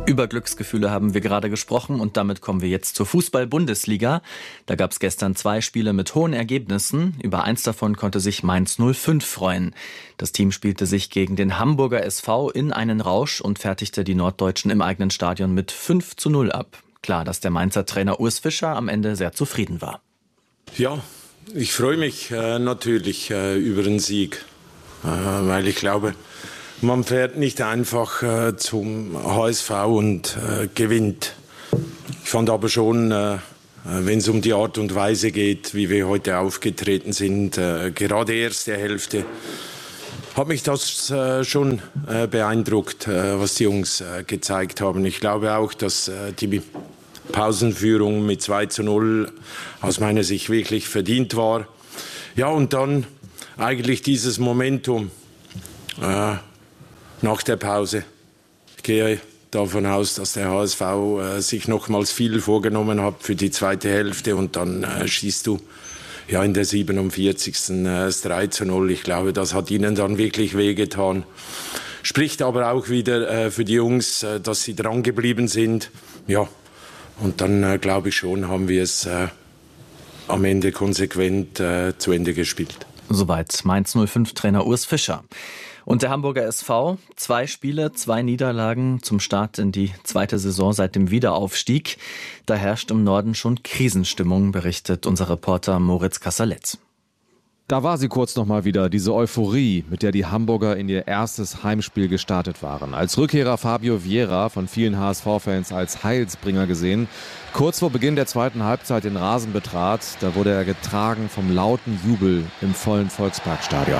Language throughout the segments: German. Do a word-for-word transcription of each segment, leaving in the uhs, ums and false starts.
Über Glücksgefühle haben wir gerade gesprochen und damit kommen wir jetzt zur Fußball-Bundesliga. Da gab es gestern zwei Spiele mit hohen Ergebnissen. Über eins davon konnte sich Mainz null fünf freuen. Das Team spielte sich gegen den Hamburger S V in einen Rausch und fertigte die Norddeutschen im eigenen Stadion mit fünf zu null ab. Klar, dass der Mainzer Trainer Urs Fischer am Ende sehr zufrieden war. Ja, ich freue mich äh, natürlich äh, über den Sieg, äh, weil ich glaube, man fährt nicht einfach äh, zum H S V und äh, gewinnt. Ich fand aber schon, äh, wenn es um die Art und Weise geht, wie wir heute aufgetreten sind, äh, gerade erste Hälfte, hat mich das äh, schon äh, beeindruckt, äh, was die Jungs äh, gezeigt haben. Ich glaube auch, dass äh, die Pausenführung mit zwei zu null aus meiner Sicht wirklich verdient war. Ja, und dann eigentlich dieses Momentum äh, nach der Pause. Ich gehe davon aus, dass der H S V äh, sich nochmals viel vorgenommen hat für die zweite Hälfte und dann äh, schießt du ja in der siebenundvierzigsten Äh, das drei zu null. Ich glaube, das hat ihnen dann wirklich wehgetan. Spricht aber auch wieder äh, für die Jungs, äh, dass sie dran geblieben sind. Ja, und dann äh, glaube ich schon, haben wir es äh, am Ende konsequent äh, zu Ende gespielt. Soweit Mainz null fünf Trainer Urs Fischer. Und der Hamburger S V, zwei Spiele, zwei Niederlagen zum Start in die zweite Saison seit dem Wiederaufstieg. Da herrscht im Norden schon Krisenstimmung, berichtet unser Reporter Moritz Kasserletz. Da war sie kurz noch mal wieder, diese Euphorie, mit der die Hamburger in ihr erstes Heimspiel gestartet waren. Als Rückkehrer Fabio Vieira, von vielen H S V-Fans als Heilsbringer gesehen, kurz vor Beginn der zweiten Halbzeit den Rasen betrat, da wurde er getragen vom lauten Jubel im vollen Volksparkstadion.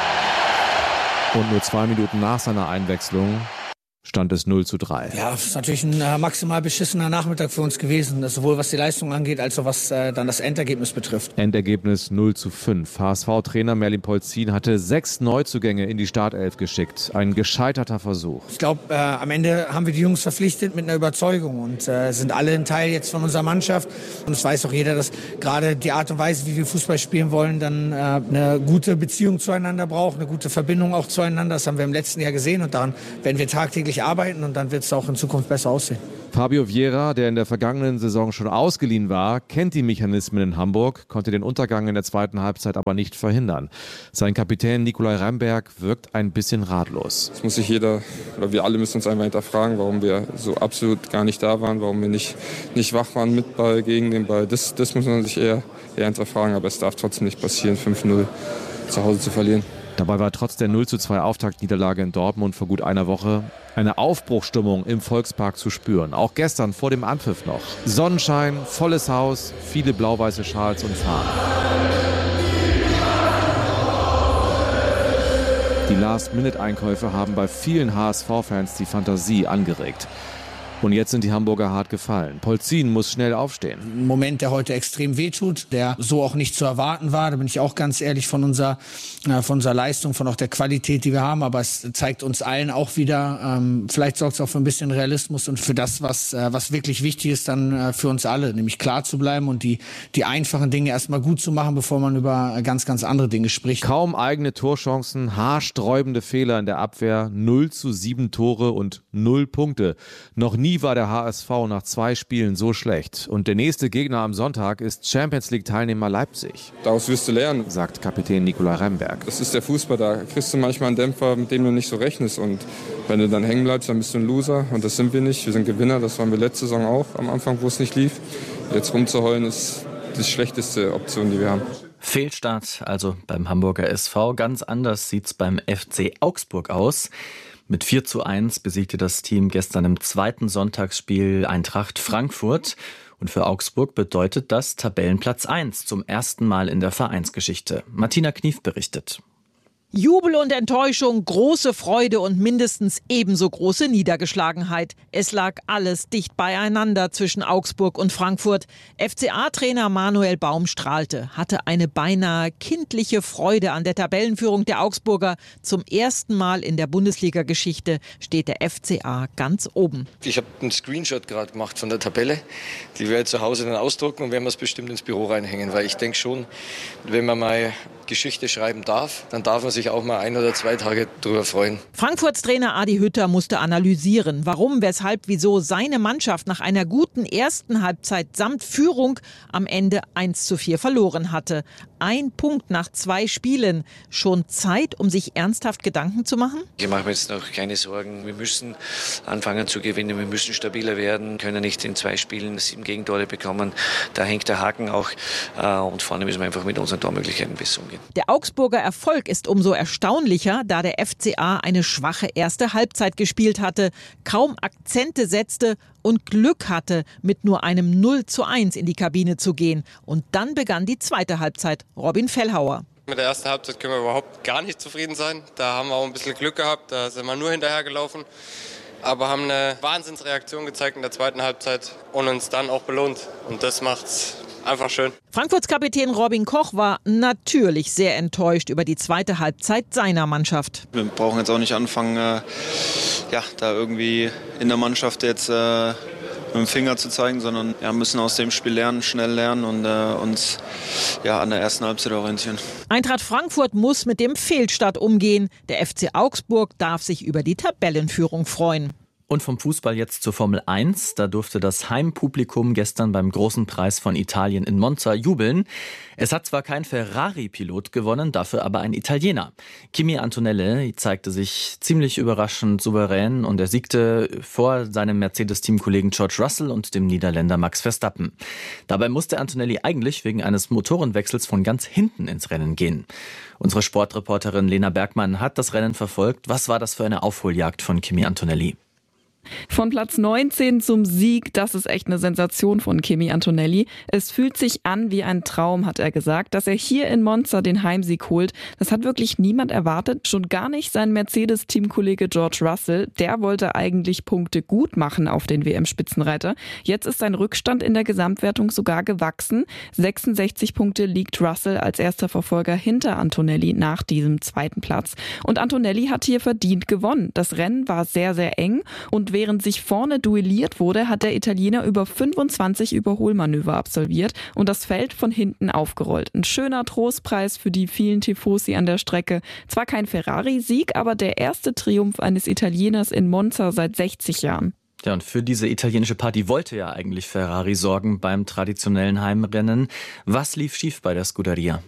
Und nur zwei Minuten nach seiner Einwechslung stand es null zu drei. Ja, es ist natürlich ein äh, maximal beschissener Nachmittag für uns gewesen, sowohl was die Leistung angeht, als auch was äh, dann das Endergebnis betrifft. Endergebnis null zu fünf. H S V-Trainer Merlin Polzin hatte sechs Neuzugänge in die Startelf geschickt. Ein gescheiterter Versuch. Ich glaube, äh, am Ende haben wir die Jungs verpflichtet mit einer Überzeugung und äh, sind alle ein Teil jetzt von unserer Mannschaft. Und es weiß auch jeder, dass gerade die Art und Weise, wie wir Fußball spielen wollen, dann äh, eine gute Beziehung zueinander braucht, eine gute Verbindung auch zueinander. Das haben wir im letzten Jahr gesehen und daran werden wir tagtäglich arbeiten und dann wird es auch in Zukunft besser aussehen. Fabio Vieira, der in der vergangenen Saison schon ausgeliehen war, kennt die Mechanismen in Hamburg, konnte den Untergang in der zweiten Halbzeit aber nicht verhindern. Sein Kapitän Nicolai Remberg wirkt ein bisschen ratlos. Das muss sich jeder, oder wir alle müssen uns einfach hinterfragen, warum wir so absolut gar nicht da waren, warum wir nicht, nicht wach waren mit Ball, gegen den Ball. Das, das muss man sich eher, eher hinterfragen, aber es darf trotzdem nicht passieren, fünf null zu Hause zu verlieren. Dabei war trotz der null zu zwei Auftaktniederlage in Dortmund vor gut einer Woche eine Aufbruchsstimmung im Volkspark zu spüren. Auch gestern vor dem Anpfiff noch. Sonnenschein, volles Haus, viele blau-weiße Schals und Fahnen. Die Last-Minute-Einkäufe haben bei vielen H S V-Fans die Fantasie angeregt. Und jetzt sind die Hamburger hart gefallen. Polzin muss schnell aufstehen. Ein Moment, der heute extrem wehtut, der so auch nicht zu erwarten war. Da bin ich auch ganz ehrlich von unserer, äh, von unserer Leistung, von auch der Qualität, die wir haben. Aber es zeigt uns allen auch wieder, ähm, vielleicht sorgt es auch für ein bisschen Realismus und für das, was, äh, was wirklich wichtig ist dann äh, für uns alle. Nämlich klar zu bleiben und die, die einfachen Dinge erstmal gut zu machen, bevor man über ganz, ganz andere Dinge spricht. Kaum eigene Torchancen, haarsträubende Fehler in der Abwehr, null zu sieben Tore und null Punkte. Noch nie Nie war der H S V nach zwei Spielen so schlecht. Und der nächste Gegner am Sonntag ist Champions League-Teilnehmer Leipzig. Daraus wirst du lernen, sagt Kapitän Nicolai Remberg. Das ist der Fußball, da kriegst du manchmal einen Dämpfer, mit dem du nicht so rechnest. Und wenn du dann hängen bleibst, dann bist du ein Loser. Und das sind wir nicht. Wir sind Gewinner, das waren wir letzte Saison auch am Anfang, wo es nicht lief. Jetzt rumzuheulen ist die schlechteste Option, die wir haben. Fehlstart also beim Hamburger S V. Ganz anders sieht's beim F C Augsburg aus. Mit vier zu eins besiegte das Team gestern im zweiten Sonntagsspiel Eintracht Frankfurt. Und für Augsburg bedeutet das Tabellenplatz eins zum ersten Mal in der Vereinsgeschichte. Martina Knief berichtet. Jubel und Enttäuschung, große Freude und mindestens ebenso große Niedergeschlagenheit. Es lag alles dicht beieinander zwischen Augsburg und Frankfurt. F C A-Trainer Manuel Baum strahlte, hatte eine beinahe kindliche Freude an der Tabellenführung der Augsburger. Zum ersten Mal in der Bundesliga-Geschichte steht der F C A ganz oben. Ich habe einen Screenshot gerade gemacht von der Tabelle. Die werde ich zu Hause dann ausdrucken und werden wir es bestimmt ins Büro reinhängen. Weil ich denke schon, wenn man mal Geschichte schreiben darf, dann darf man sich sich auch mal ein oder zwei Tage drüber freuen. Frankfurts Trainer Adi Hütter musste analysieren, warum, weshalb, wieso seine Mannschaft nach einer guten ersten Halbzeit samt Führung am Ende eins zu vier verloren hatte. Ein Punkt nach zwei Spielen. Schon Zeit, um sich ernsthaft Gedanken zu machen? Ich mache mir jetzt noch keine Sorgen. Wir müssen anfangen zu gewinnen, wir müssen stabiler werden, können nicht in zwei Spielen sieben Gegentore bekommen. Da hängt der Haken auch und vorne müssen wir einfach mit unseren Tormöglichkeiten besser umgehen. Der Augsburger Erfolg ist umso erstaunlicher, da der F C A eine schwache erste Halbzeit gespielt hatte, kaum Akzente setzte und Glück hatte, mit nur einem null zu eins in die Kabine zu gehen. Und dann begann die zweite Halbzeit. Robin Fellhauer. Mit der ersten Halbzeit können wir überhaupt gar nicht zufrieden sein. Da haben wir auch ein bisschen Glück gehabt, da sind wir nur hinterhergelaufen. Aber haben eine Wahnsinnsreaktion gezeigt in der zweiten Halbzeit und uns dann auch belohnt. Und das macht's einfach schön. Frankfurts Kapitän Robin Koch war natürlich sehr enttäuscht über die zweite Halbzeit seiner Mannschaft. Wir brauchen jetzt auch nicht anfangen, äh, ja, da irgendwie in der Mannschaft jetzt äh, mit dem Finger zu zeigen, sondern ja, müssen aus dem Spiel lernen, schnell lernen und äh, uns ja, an der ersten Halbzeit orientieren. Eintracht Frankfurt muss mit dem Fehlstart umgehen. Der F C Augsburg darf sich über die Tabellenführung freuen. Und vom Fußball jetzt zur Formel eins. Da durfte das Heimpublikum gestern beim großen Preis von Italien in Monza jubeln. Es hat zwar kein Ferrari-Pilot gewonnen, dafür aber ein Italiener. Kimi Antonelli zeigte sich ziemlich überraschend souverän und er siegte vor seinem Mercedes-Teamkollegen George Russell und dem Niederländer Max Verstappen. Dabei musste Antonelli eigentlich wegen eines Motorenwechsels von ganz hinten ins Rennen gehen. Unsere Sportreporterin Lena Bergmann hat das Rennen verfolgt. Was war das für eine Aufholjagd von Kimi Antonelli? Von Platz neunzehn zum Sieg, das ist echt eine Sensation von Kimi Antonelli. Es fühlt sich an wie ein Traum, hat er gesagt, dass er hier in Monza den Heimsieg holt. Das hat wirklich niemand erwartet, schon gar nicht sein Mercedes-Teamkollege George Russell. Der wollte eigentlich Punkte gut machen auf den W M-Spitzenreiter. Jetzt ist sein Rückstand in der Gesamtwertung sogar gewachsen. sechsundsechzig Punkte liegt Russell als erster Verfolger hinter Antonelli nach diesem zweiten Platz. Und Antonelli hat hier verdient gewonnen. Das Rennen war sehr, sehr eng und während sich vorne duelliert wurde, hat der Italiener über fünfundzwanzig Überholmanöver absolviert und das Feld von hinten aufgerollt. Ein schöner Trostpreis für die vielen Tifosi an der Strecke. Zwar kein Ferrari-Sieg, aber der erste Triumph eines Italieners in Monza seit sechzig Jahren. Ja, und für diese italienische Party wollte ja eigentlich Ferrari sorgen beim traditionellen Heimrennen. Was lief schief bei der Scuderia?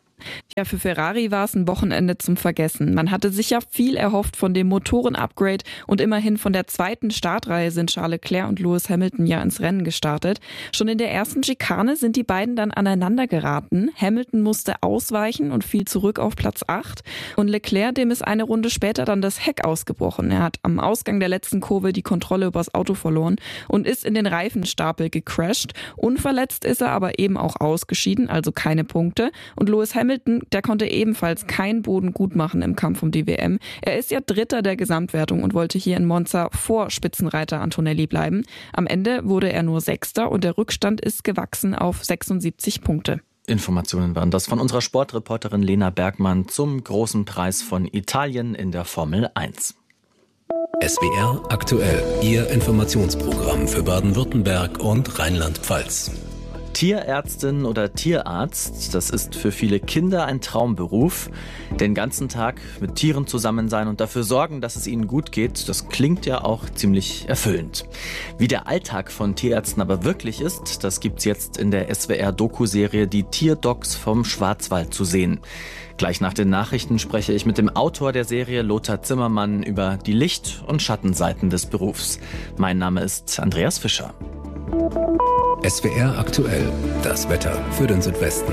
Ja, für Ferrari war es ein Wochenende zum Vergessen. Man hatte sich ja viel erhofft von dem Motoren-Upgrade und immerhin von der zweiten Startreihe sind Charles Leclerc und Lewis Hamilton ja ins Rennen gestartet. Schon in der ersten Schikane sind die beiden dann aneinander geraten. Hamilton musste ausweichen und fiel zurück auf Platz acht. Und Leclerc, dem ist eine Runde später dann das Heck ausgebrochen. Er hat am Ausgang der letzten Kurve die Kontrolle übers Auto verloren und ist in den Reifenstapel gecrashed. Unverletzt ist er aber eben auch ausgeschieden, also keine Punkte. Und Lewis Hamilton Hamilton, der konnte ebenfalls keinen Boden gut machen im Kampf um die W M. Er ist ja Dritter der Gesamtwertung und wollte hier in Monza vor Spitzenreiter Antonelli bleiben. Am Ende wurde er nur Sechster und der Rückstand ist gewachsen auf sechsundsiebzig Punkte. Informationen waren das von unserer Sportreporterin Lena Bergmann zum großen Preis von Italien in der Formel eins. S W R aktuell, Ihr Informationsprogramm für Baden-Württemberg und Rheinland-Pfalz. Tierärztin oder Tierarzt, das ist für viele Kinder ein Traumberuf. Den ganzen Tag mit Tieren zusammen sein und dafür sorgen, dass es ihnen gut geht, das klingt ja auch ziemlich erfüllend. Wie der Alltag von Tierärzten aber wirklich ist, das gibt's jetzt in der S W R-Doku-Serie Die Tierdocs vom Schwarzwald zu sehen. Gleich nach den Nachrichten spreche ich mit dem Autor der Serie, Lothar Zimmermann, über die Licht- und Schattenseiten des Berufs. Mein Name ist Andreas Fischer. S W R aktuell, das Wetter für den Südwesten.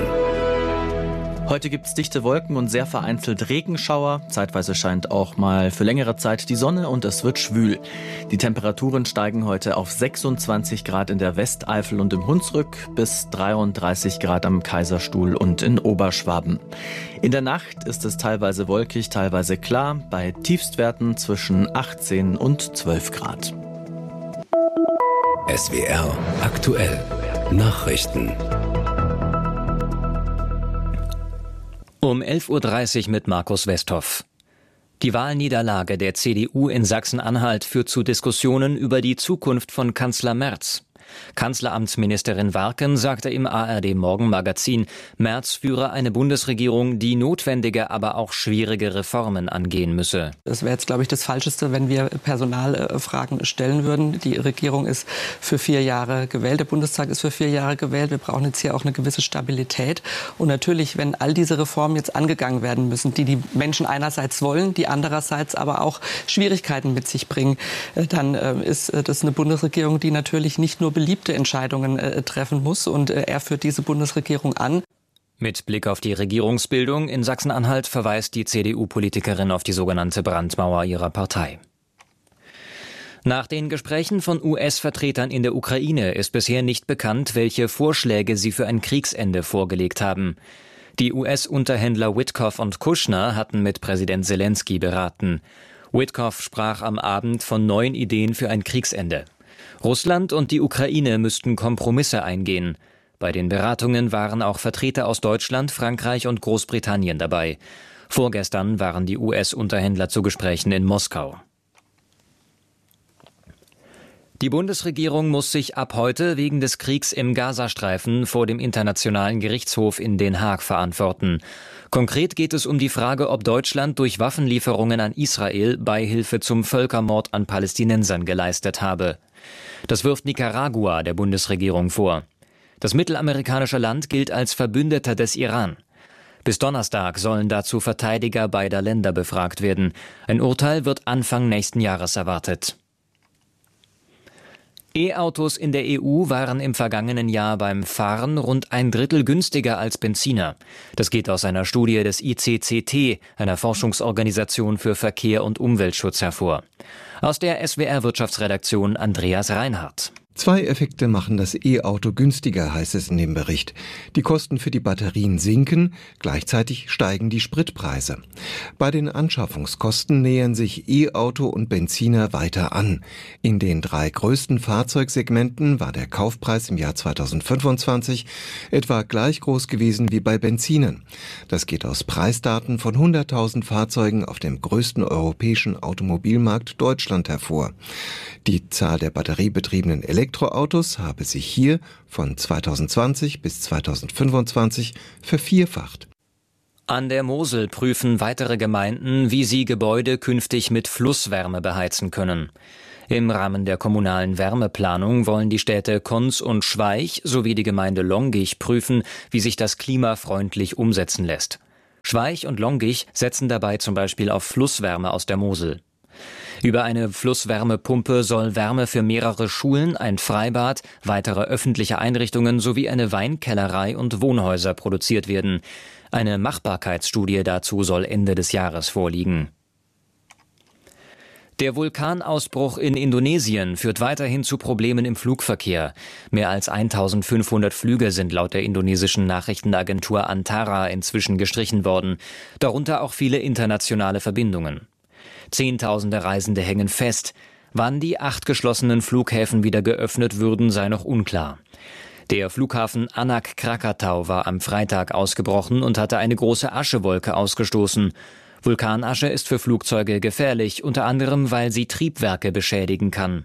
Heute gibt's dichte Wolken und sehr vereinzelt Regenschauer. Zeitweise scheint auch mal für längere Zeit die Sonne und es wird schwül. Die Temperaturen steigen heute auf sechsundzwanzig Grad in der Westeifel und im Hunsrück bis dreiunddreißig Grad am Kaiserstuhl und in Oberschwaben. In der Nacht ist es teilweise wolkig, teilweise klar, bei Tiefstwerten zwischen achtzehn und zwölf Grad. S W R aktuell. Nachrichten. Um elf Uhr dreißig mit Markus Westhoff. Die Wahlniederlage der C D U in Sachsen-Anhalt führt zu Diskussionen über die Zukunft von Kanzler Merz. Kanzleramtsministerin Warken sagte im A R D-Morgenmagazin, Merz führe eine Bundesregierung, die notwendige, aber auch schwierige Reformen angehen müsse. Es wäre jetzt, glaube ich, das Falscheste, wenn wir Personalfragen stellen würden. Die Regierung ist für vier Jahre gewählt, der Bundestag ist für vier Jahre gewählt. Wir brauchen jetzt hier auch eine gewisse Stabilität. Und natürlich, wenn all diese Reformen jetzt angegangen werden müssen, die die Menschen einerseits wollen, die andererseits aber auch Schwierigkeiten mit sich bringen, dann ist das eine Bundesregierung, die natürlich nicht nur beliebte Entscheidungen äh, treffen muss. Und äh, er führt diese Bundesregierung an. Mit Blick auf die Regierungsbildung in Sachsen-Anhalt verweist die C D U-Politikerin auf die sogenannte Brandmauer ihrer Partei. Nach den Gesprächen von U S-Vertretern in der Ukraine ist bisher nicht bekannt, welche Vorschläge sie für ein Kriegsende vorgelegt haben. Die U S-Unterhändler Witkoff und Kushner hatten mit Präsident Zelensky beraten. Witkoff sprach am Abend von neuen Ideen für ein Kriegsende. Russland und die Ukraine müssten Kompromisse eingehen. Bei den Beratungen waren auch Vertreter aus Deutschland, Frankreich und Großbritannien dabei. Vorgestern waren die U S-Unterhändler zu Gesprächen in Moskau. Die Bundesregierung muss sich ab heute wegen des Kriegs im Gazastreifen vor dem Internationalen Gerichtshof in Den Haag verantworten. Konkret geht es um die Frage, ob Deutschland durch Waffenlieferungen an Israel Beihilfe zum Völkermord an Palästinensern geleistet habe. Das wirft Nicaragua der Bundesregierung vor. Das mittelamerikanische Land gilt als Verbündeter des Iran. Bis Donnerstag sollen dazu Verteidiger beider Länder befragt werden. Ein Urteil wird Anfang nächsten Jahres erwartet. E-Autos in der E U waren im vergangenen Jahr beim Fahren rund ein Drittel günstiger als Benziner. Das geht aus einer Studie des I C C T, einer Forschungsorganisation für Verkehr und Umweltschutz, hervor. Aus der S W R-Wirtschaftsredaktion Andreas Reinhardt. Zwei Effekte machen das E-Auto günstiger, heißt es in dem Bericht. Die Kosten für die Batterien sinken, gleichzeitig steigen die Spritpreise. Bei den Anschaffungskosten nähern sich E-Auto und Benziner weiter an. In den drei größten Fahrzeugsegmenten war der Kaufpreis im Jahr zweitausendfünfundzwanzig etwa gleich groß gewesen wie bei Benzinern. Das geht aus Preisdaten von hunderttausend Fahrzeugen auf dem größten europäischen Automobilmarkt Deutschland hervor. Die Zahl der batteriebetriebenen Elektroautos habe sich hier von zweitausendzwanzig bis zweitausendfünfundzwanzig vervierfacht. An der Mosel prüfen weitere Gemeinden, wie sie Gebäude künftig mit Flusswärme beheizen können. Im Rahmen der kommunalen Wärmeplanung wollen die Städte Konz und Schweich sowie die Gemeinde Longich prüfen, wie sich das klimafreundlich umsetzen lässt. Schweich und Longich setzen dabei zum Beispiel auf Flusswärme aus der Mosel. Über eine Flusswärmepumpe soll Wärme für mehrere Schulen, ein Freibad, weitere öffentliche Einrichtungen sowie eine Weinkellerei und Wohnhäuser produziert werden. Eine Machbarkeitsstudie dazu soll Ende des Jahres vorliegen. Der Vulkanausbruch in Indonesien führt weiterhin zu Problemen im Flugverkehr. Mehr als eintausendfünfhundert Flüge sind laut der indonesischen Nachrichtenagentur Antara inzwischen gestrichen worden, darunter auch viele internationale Verbindungen. Zehntausende Reisende hängen fest. Wann die acht geschlossenen Flughäfen wieder geöffnet würden, sei noch unklar. Der Flughafen Anak Krakatau war am Freitag ausgebrochen und hatte eine große Aschewolke ausgestoßen. Vulkanasche ist für Flugzeuge gefährlich, unter anderem, weil sie Triebwerke beschädigen kann.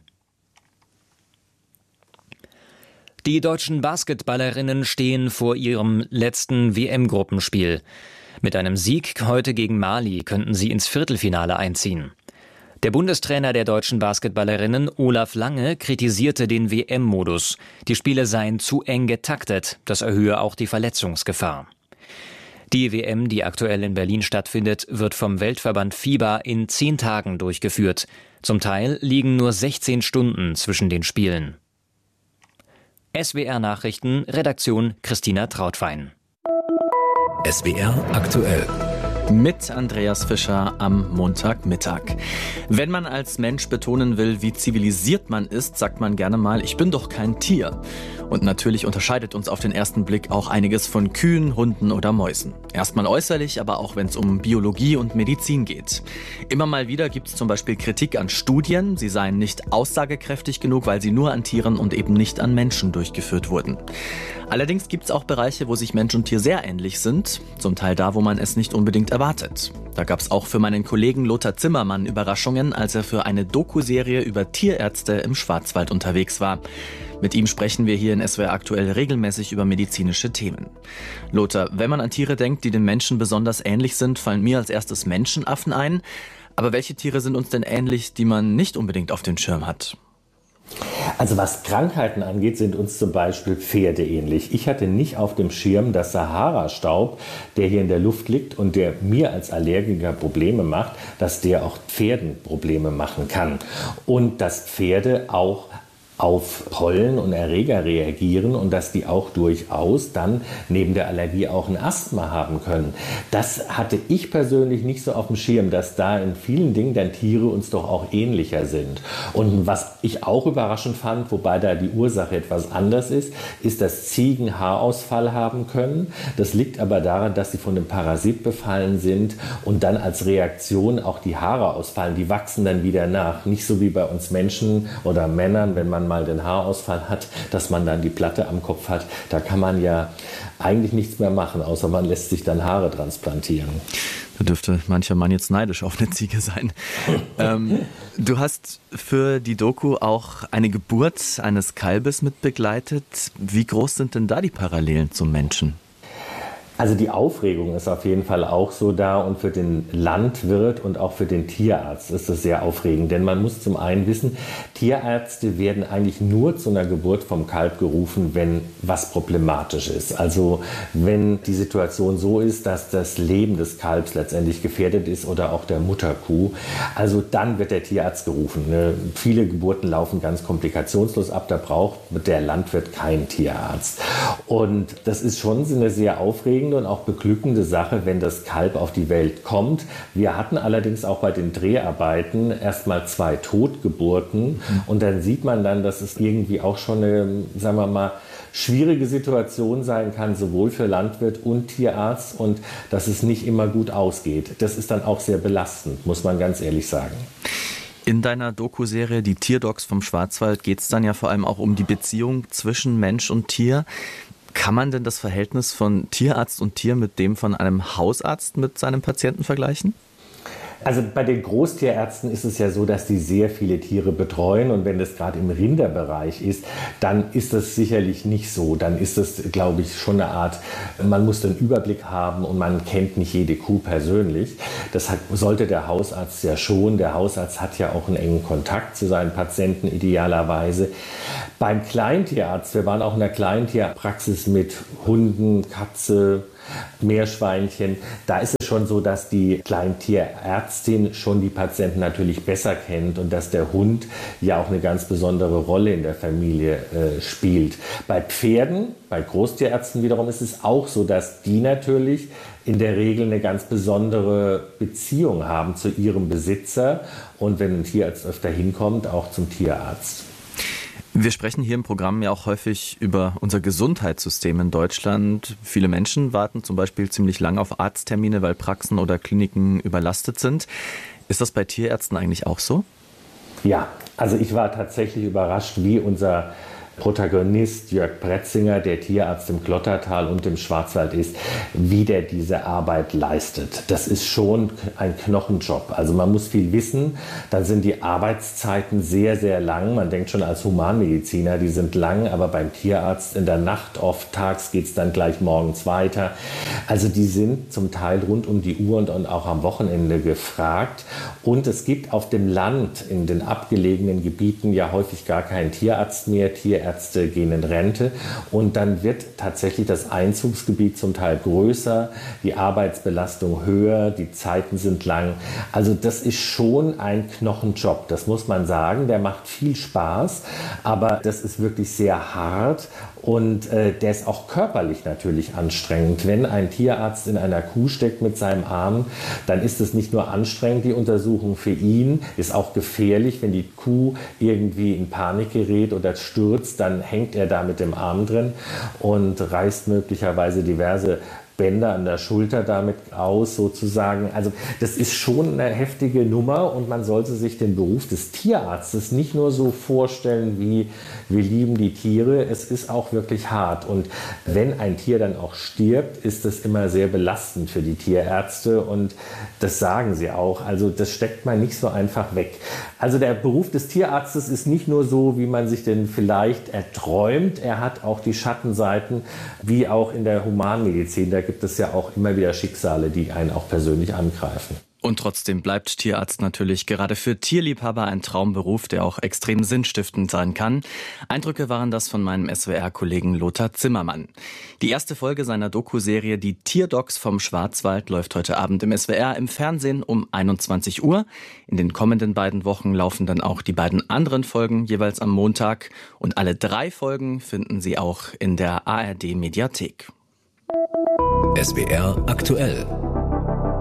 Die deutschen Basketballerinnen stehen vor ihrem letzten W M-Gruppenspiel. Mit einem Sieg heute gegen Mali könnten sie ins Viertelfinale einziehen. Der Bundestrainer der deutschen Basketballerinnen, Olaf Lange, kritisierte den W M-Modus. Die Spiele seien zu eng getaktet, das erhöhe auch die Verletzungsgefahr. Die W M, die aktuell in Berlin stattfindet, wird vom Weltverband FIBA in zehn Tagen durchgeführt. Zum Teil liegen nur sechzehn Stunden zwischen den Spielen. S W R-Nachrichten, Redaktion Christina Trautwein. S W R aktuell. Mit Andreas Fischer am Montagmittag. Wenn man als Mensch betonen will, wie zivilisiert man ist, sagt man gerne mal, ich bin doch kein Tier. Und natürlich unterscheidet uns auf den ersten Blick auch einiges von Kühen, Hunden oder Mäusen. Erstmal äußerlich, aber auch wenn es um Biologie und Medizin geht. Immer mal wieder gibt es zum Beispiel Kritik an Studien, sie seien nicht aussagekräftig genug, weil sie nur an Tieren und eben nicht an Menschen durchgeführt wurden. Allerdings gibt es auch Bereiche, wo sich Mensch und Tier sehr ähnlich sind. Zum Teil da, wo man es nicht unbedingt erwartet. Da gab es auch für meinen Kollegen Lothar Zimmermann Überraschungen, als er für eine Doku-Serie über Tierärzte im Schwarzwald unterwegs war. Mit ihm sprechen wir hier in S W R aktuell regelmäßig über medizinische Themen. Lothar, wenn man an Tiere denkt, die den Menschen besonders ähnlich sind, fallen mir als erstes Menschenaffen ein. Aber welche Tiere sind uns denn ähnlich, die man nicht unbedingt auf dem Schirm hat? Also was Krankheiten angeht, sind uns zum Beispiel Pferde ähnlich. Ich hatte nicht auf dem Schirm, dass Sahara-Staub, der hier in der Luft liegt und der mir als Allergiker Probleme macht, dass der auch Pferden Probleme machen kann. Und dass Pferde auch auf Pollen und Erreger reagieren und dass die auch durchaus dann neben der Allergie auch ein Asthma haben können. Das hatte ich persönlich nicht so auf dem Schirm, dass da in vielen Dingen dann Tiere uns doch auch ähnlicher sind. Und was ich auch überraschend fand, wobei da die Ursache etwas anders ist, ist, dass Ziegen Haarausfall haben können. Das liegt aber daran, dass sie von dem Parasit befallen sind und dann als Reaktion auch die Haare ausfallen. Die wachsen dann wieder nach. Nicht so wie bei uns Menschen oder Männern, wenn man mal den Haarausfall hat, dass man dann die Platte am Kopf hat. Da kann man ja eigentlich nichts mehr machen, außer man lässt sich dann Haare transplantieren. Da dürfte mancher Mann jetzt neidisch auf eine Ziege sein. ähm, du hast für die Doku auch eine Geburt eines Kalbes mitbegleitet. Wie groß sind denn da die Parallelen zum Menschen? Also die Aufregung ist auf jeden Fall auch so da und für den Landwirt und auch für den Tierarzt ist das sehr aufregend. Denn man muss zum einen wissen, Tierärzte werden eigentlich nur zu einer Geburt vom Kalb gerufen, wenn was problematisch ist. Also wenn die Situation so ist, dass das Leben des Kalbs letztendlich gefährdet ist oder auch der Mutterkuh. Also dann wird der Tierarzt gerufen. Ne? Viele Geburten laufen ganz komplikationslos ab, da braucht der Landwirt keinen Tierarzt. Und das ist schon eine sehr aufregende und auch beglückende Sache, wenn das Kalb auf die Welt kommt. Wir hatten allerdings auch bei den Dreharbeiten erstmal zwei Totgeburten. Mhm. Und dann sieht man dann, dass es irgendwie auch schon eine, sagen wir mal, schwierige Situation sein kann, sowohl für Landwirt und Tierarzt und dass es nicht immer gut ausgeht. Das ist dann auch sehr belastend, muss man ganz ehrlich sagen. In deiner Doku-Serie Die Tierdocs vom Schwarzwald geht es dann ja vor allem auch um die Beziehung zwischen Mensch und Tier. Kann man denn das Verhältnis von Tierarzt und Tier mit dem von einem Hausarzt mit seinem Patienten vergleichen? Also bei den Großtierärzten ist es ja so, dass die sehr viele Tiere betreuen und wenn das gerade im Rinderbereich ist, dann ist das sicherlich nicht so. Dann ist das, glaube ich, schon eine Art, man muss den Überblick haben und man kennt nicht jede Kuh persönlich. Das hat, sollte der Hausarzt ja schon. Der Hausarzt hat ja auch einen engen Kontakt zu seinen Patienten idealerweise. Beim Kleintierarzt, wir waren auch in der Kleintierpraxis mit Hunden, Katze, Meerschweinchen, da ist es schon so, dass die Kleintierärztin schon die Patienten natürlich besser kennt und dass der Hund ja auch eine ganz besondere Rolle in der Familie äh, spielt. Bei Pferden, bei Großtierärzten wiederum ist es auch so, dass die natürlich in der Regel eine ganz besondere Beziehung haben zu ihrem Besitzer und wenn ein Tierarzt öfter hinkommt, auch zum Tierarzt. Wir sprechen hier im Programm ja auch häufig über unser Gesundheitssystem in Deutschland. Viele Menschen warten zum Beispiel ziemlich lang auf Arzttermine, weil Praxen oder Kliniken überlastet sind. Ist das bei Tierärzten eigentlich auch so? Ja, also ich war tatsächlich überrascht, wie unser Protagonist Jörg Pretzinger, der Tierarzt im Klottertal und im Schwarzwald ist, wie der diese Arbeit leistet. Das ist schon ein Knochenjob. Also man muss viel wissen. Dann sind die Arbeitszeiten sehr, sehr lang. Man denkt schon als Humanmediziner, die sind lang, aber beim Tierarzt in der Nacht oft, tags geht es dann gleich morgens weiter. Also die sind zum Teil rund um die Uhr und, und auch am Wochenende gefragt. Und es gibt auf dem Land, in den abgelegenen Gebieten ja häufig gar keinen Tierarzt mehr. Tierärzte Ärzte gehen in Rente und dann wird tatsächlich das Einzugsgebiet zum Teil größer, die Arbeitsbelastung höher, die Zeiten sind lang. Also das ist schon ein Knochenjob, das muss man sagen. Der macht viel Spaß, aber das ist wirklich sehr hart und äh, der ist auch körperlich natürlich anstrengend. Wenn ein Tierarzt in einer Kuh steckt mit seinem Arm, dann ist es nicht nur anstrengend, die Untersuchung für ihn, ist auch gefährlich, wenn die Kuh irgendwie in Panik gerät oder stürzt, dann hängt er da mit dem Arm drin und reißt möglicherweise diverse Bänder an der Schulter damit aus sozusagen. Also das ist schon eine heftige Nummer und man sollte sich den Beruf des Tierarztes nicht nur so vorstellen wie wir lieben die Tiere. Es ist auch wirklich hart und wenn ein Tier dann auch stirbt, ist das immer sehr belastend für die Tierärzte und das sagen sie auch. Also das steckt man nicht so einfach weg. Also der Beruf des Tierarztes ist nicht nur so, wie man sich den vielleicht erträumt. Er hat auch die Schattenseiten, wie auch in der Humanmedizin. Da gibt es ja auch immer wieder Schicksale, die einen auch persönlich angreifen. Und trotzdem bleibt Tierarzt natürlich gerade für Tierliebhaber ein Traumberuf, der auch extrem sinnstiftend sein kann. Eindrücke waren das von meinem S W R-Kollegen Lothar Zimmermann. Die erste Folge seiner Doku-Serie Die Tierdocs vom Schwarzwald läuft heute Abend im S W R im Fernsehen um einundzwanzig Uhr. In den kommenden beiden Wochen laufen dann auch die beiden anderen Folgen jeweils am Montag. Und alle drei Folgen finden Sie auch in der A R D-Mediathek. S W R aktuell.